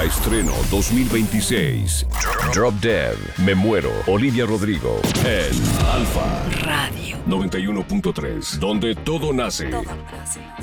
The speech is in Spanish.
Alfa Estreno 2026. Drop Dead, Me Muero, Olivia Rodrigo. En Alfa Radio 91.3, donde todo nace. Todo nace.